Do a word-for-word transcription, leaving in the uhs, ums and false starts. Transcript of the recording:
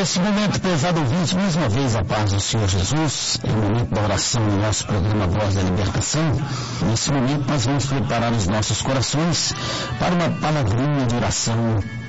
Nesse momento, prezado ouvinte, mais uma vez a paz do Senhor Jesus, em momento da oração no nosso programa Voz da Libertação. Nesse momento nós vamos preparar os nossos corações para uma palavrinha de oração